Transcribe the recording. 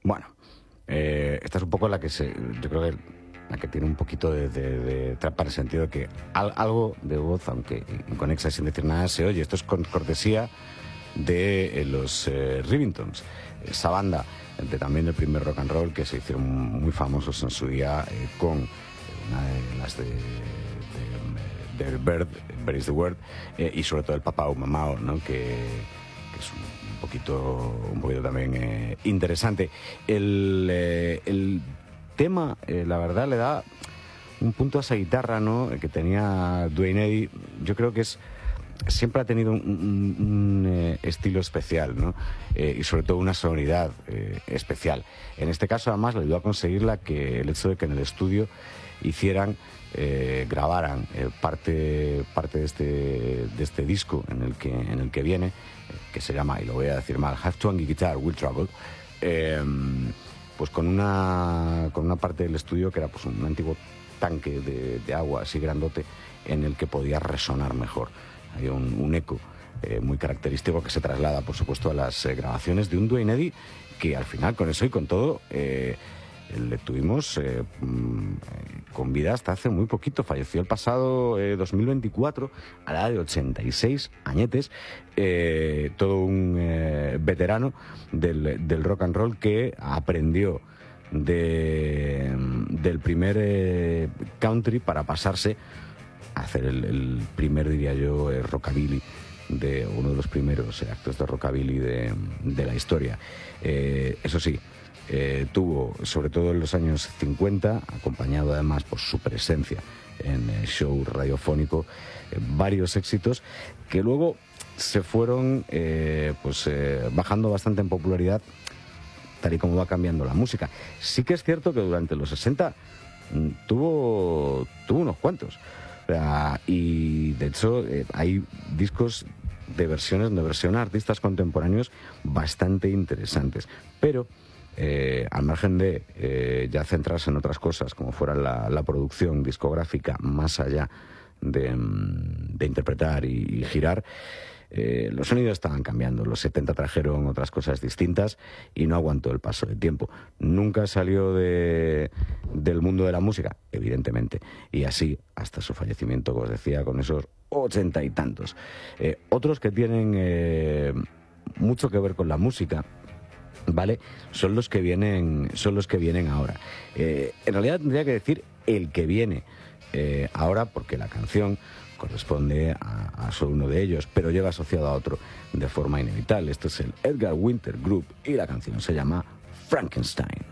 Bueno, esta es un poco yo creo que la que tiene un poquito de trampa en el sentido de que algo de voz, aunque inconexa y sin decir nada, se oye. Esto es con cortesía de los Rivingtons, esa banda también del primer rock and roll que se hicieron muy famosos en su día con una de las de Bird is the Word, y sobre todo el Papao Mamao, ¿no? que es un poquito también interesante. El tema, la verdad, le da un punto a esa guitarra, ¿no? Que tenía Duane Eddy. Yo creo que siempre ha tenido un estilo especial, ¿no? Y sobre todo una sonoridad especial. En este caso, además, le ayudó a conseguirla el hecho de que en el estudio grabaran parte de este disco en el que viene, que se llama, y lo voy a decir mal, Have Twangly Guitar Will Trouble, pues con una parte del estudio que era pues un antiguo tanque de agua así grandote en el que podía resonar mejor. Hay un eco muy característico que se traslada, por supuesto, a las grabaciones de un Duane Eddy que al final, con eso y con todo, le tuvimos con vida hasta hace muy poquito. Falleció el pasado 2024 a la edad de 86 añetes, todo un veterano del rock and roll que aprendió del primer country para pasarse a hacer el primer, diría yo, rockabilly, de uno de los primeros actos de rockabilly de la historia. Eso sí, tuvo, sobre todo en los años 50, acompañado además por su presencia en el show radiofónico, varios éxitos que luego se fueron bajando bastante en popularidad, tal y como va cambiando la música. Sí que es cierto que durante los 60 tuvo unos cuantos. Y de hecho hay discos de versiones donde versiona artistas contemporáneos bastante interesantes, pero al margen de ya centrarse en otras cosas como fuera la producción discográfica, más allá de interpretar y girar, los sonidos estaban cambiando. Los 70 trajeron otras cosas distintas y no aguantó el paso del tiempo. Nunca salió del mundo de la música, evidentemente, y así hasta su fallecimiento, como os decía, con esos 80 y tantos. Otros que tienen mucho que ver con la música, ¿vale? Son los que vienen ahora. En realidad tendría que decir el que viene ahora, porque la canción corresponde a solo uno de ellos, pero lleva asociado a otro de forma inevitable. Esto es el Edgar Winter Group y la canción se llama Frankenstein.